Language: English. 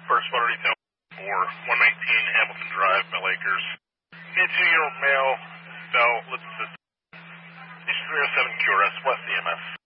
First photo detail for 119 Hamilton Drive, Bell Acres. A 2-year-old male, Bell, lip system. H307 QRS, West EMS.